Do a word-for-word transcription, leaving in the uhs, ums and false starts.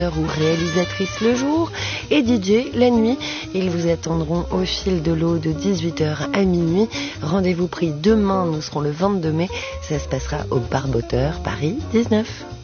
ou réalisatrice le jour et D J la nuit. Ils vous attendront au fil de l'eau de dix-huit heures à minuit. Rendez-vous pris demain, nous serons le vingt-deux mai. Ça se passera au Barboteur, Paris dix-neuf.